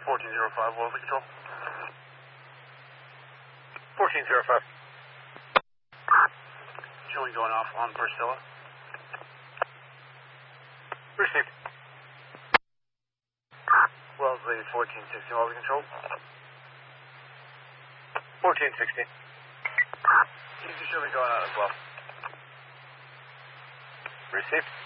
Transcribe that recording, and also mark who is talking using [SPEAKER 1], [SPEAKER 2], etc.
[SPEAKER 1] 1405, Wellesley Control.
[SPEAKER 2] 1405.
[SPEAKER 1] Showing going off on Priscilla.
[SPEAKER 2] Received.
[SPEAKER 1] Wellesley 1460, Wellesley Control.
[SPEAKER 2] 1460.
[SPEAKER 1] Easy showing going out as well.
[SPEAKER 2] Received.